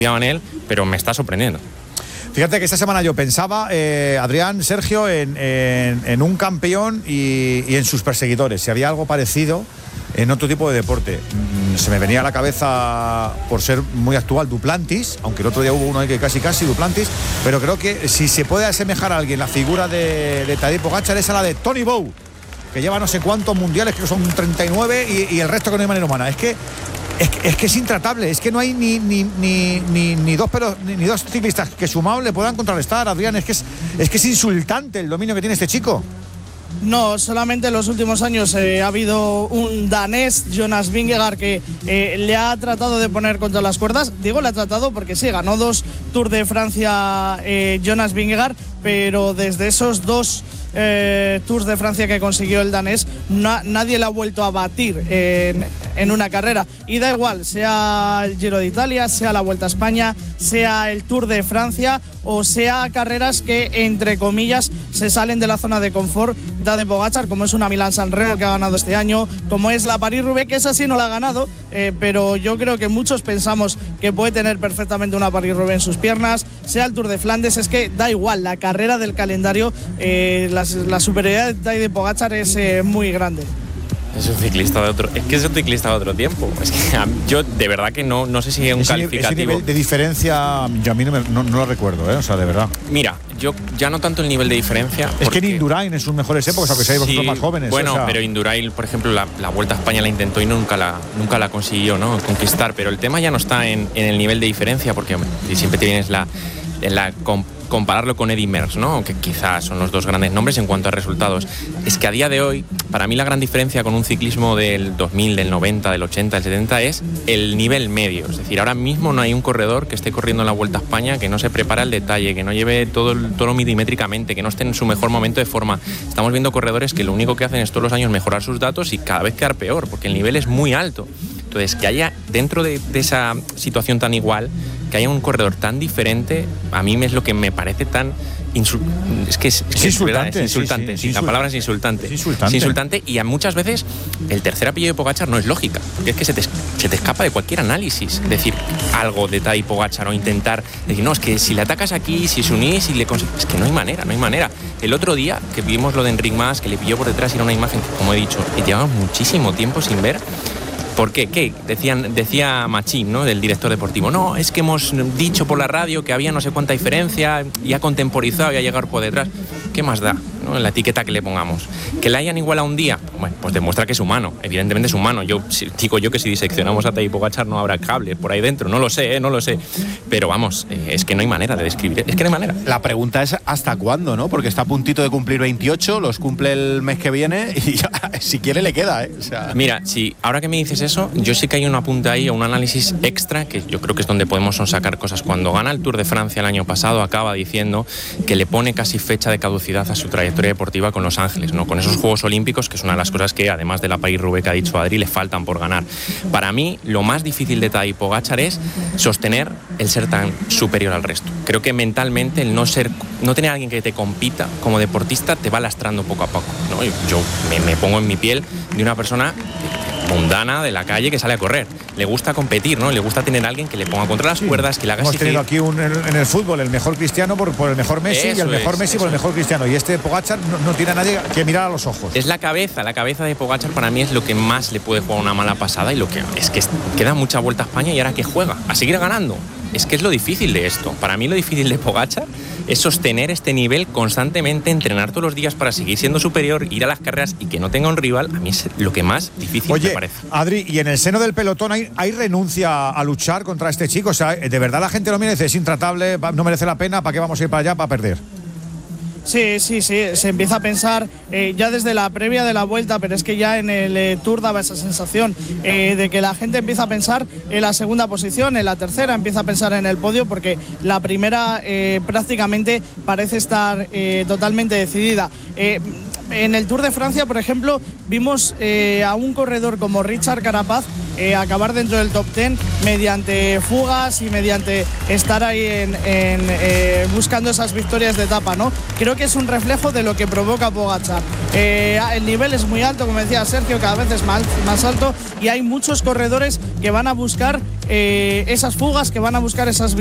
en él, pero me está sorprendiendo. Fíjate que esta semana yo pensaba, Adrián, Sergio, en un campeón y en sus perseguidores. Si había algo parecido en otro tipo de deporte. Se me venía a la cabeza, por ser muy actual, Duplantis, aunque el otro día hubo uno ahí que casi Duplantis, pero creo que si se puede asemejar a alguien la figura de Tadej Pogačar es a la de Tony Bow, que lleva no sé cuántos mundiales, creo que son 39 y el resto que no hay manera humana. Es que es intratable, es que no hay ni dos ciclistas que sumados le puedan contrarrestar, Adrián. Es que es insultante el dominio que tiene este chico. No, solamente en los últimos años ha habido un danés, Jonas Vingegaard, que le ha tratado de poner contra las cuerdas. Digo, le ha tratado porque sí, ganó 2 Tours de Francia Jonas Vingegaard, pero desde esos 2 Tours de Francia que consiguió el danés, nadie le ha vuelto a batir en una carrera. Y da igual, sea el Giro de Italia, sea la Vuelta a España, sea el Tour de Francia o sea carreras que, entre comillas, se salen de la zona de confort de Pogačar, como es una Milán-San Remo que ha ganado este año, como es la París-Roubaix, que esa sí no la ha ganado, pero yo creo que muchos pensamos que puede tener perfectamente una París-Roubaix en sus piernas, sea el Tour de Flandes. Es que da igual, la carrera del calendario, la superioridad de Tadej Pogačar es muy grande. Es un ciclista de otro tiempo. Es que yo de verdad que no sé si es un calificativo. Ese nivel de diferencia yo a mí no lo recuerdo, o sea, de verdad. Mira, yo ya no tanto el nivel de diferencia. Es que en Indurain en sus mejores épocas, aunque seáis vosotros más jóvenes. Bueno, pero Indurain, por ejemplo, la Vuelta a España la intentó y nunca la consiguió, ¿no?, conquistar. Pero el tema ya no está en el nivel de diferencia, porque si siempre te vienes compararlo con Eddy Merckx, ¿no?, que quizás son los dos grandes nombres en cuanto a resultados. Es que a día de hoy, para mí la gran diferencia con un ciclismo del 2000, del 90, del 80, del 70 es el nivel medio. Es decir, ahora mismo no hay un corredor que esté corriendo en la Vuelta a España que no se prepara el detalle, que no lleve todo milimétricamente, que no esté en su mejor momento de forma. Estamos viendo corredores que lo único que hacen es todos los años mejorar sus datos y cada vez quedar peor, porque el nivel es muy alto. Entonces, que haya dentro de esa situación tan igual, que haya un corredor tan diferente, a mí es lo que me parece tan es insultante. Sí, la palabra es insultante. Es insultante, y muchas veces el tercer apellido de Pogačar no es lógica, porque es que se te escapa de cualquier análisis decir algo de Tadej Pogačar o intentar decir, no, es que si le atacas aquí, si se unís, si le es que no hay manera. El otro día que vimos lo de Enric Mas, que le pilló por detrás, y era una imagen que, como he dicho, llevamos muchísimo tiempo sin ver. ¿Por qué? ¿Qué? Decía Machín, ¿no?, del director deportivo. No, es que hemos dicho por la radio que había no sé cuánta diferencia y ha contemporizado y ha llegado por detrás. ¿Qué más da, ¿no?, la etiqueta que le pongamos? Que la hayan igualado un día, bueno, pues demuestra que es humano. Evidentemente es humano. Digo yo que si diseccionamos a Tadej Pogačar no habrá cables por ahí dentro. No lo sé. Pero vamos, es que no hay manera de describir. Es que no hay manera. La pregunta es ¿hasta cuándo, no? Porque está a puntito de cumplir 28, los cumple el mes que viene y ya, si quiere le queda, O sea... Mira, si ahora que me dices eso, yo sí que hay un apunte ahí, un análisis extra, que yo creo que es donde podemos sacar cosas. Cuando gana el Tour de Francia el año pasado, acaba diciendo que le pone casi fecha de caducidad a su trayectoria deportiva con Los Ángeles, ¿no?, con esos Juegos Olímpicos, que es una de las cosas que, además de la París-Roubaix que ha dicho Adri, le faltan por ganar. Para mí, lo más difícil de Tadej Pogačar es sostener el ser tan superior al resto. Creo que mentalmente el no tener a alguien que te compita como deportista te va lastrando poco a poco, ¿no? Yo me pongo en mi piel de una persona mundana de la calle que sale a correr. Le gusta competir, ¿no? Le gusta tener a alguien que le ponga contra las cuerdas, que le haga Hemos exigir. tenido aquí en el fútbol el mejor Cristiano por el mejor Messi, y el mejor Messi por el mejor Cristiano. Y este Pogačar no tiene a nadie que mirar a los ojos. Es la cabeza de Pogačar, para mí es lo que más le puede jugar una mala pasada, y lo que es que queda mucha Vuelta a España y ahora que juega a seguir ganando. Es que es lo difícil de esto. Para mí lo difícil de Pogačar es sostener este nivel constantemente, entrenar todos los días para seguir siendo superior, ir a las carreras y que no tenga un rival. A mí es lo que más difícil me parece. Adri, y en el seno del pelotón hay renuncia a luchar contra este chico. O sea, de verdad la gente lo merece, es intratable, no merece la pena. ¿Para qué vamos a ir para allá? Para perder. Sí, se empieza a pensar ya desde la previa de la Vuelta, pero es que ya en el Tour daba esa sensación de que la gente empieza a pensar en la segunda posición, en la tercera, empieza a pensar en el podio, porque la primera prácticamente parece estar totalmente decidida. En el Tour de Francia, por ejemplo, vimos a un corredor como Richard Carapaz acabar dentro del top 10 mediante fugas y mediante estar ahí buscando esas victorias de etapa, ¿no? Creo que es un reflejo de lo que provoca Pogačar. El nivel es muy alto, como decía Sergio, cada vez es más alto, y hay muchos corredores que van a buscar esas fugas, que van a buscar esas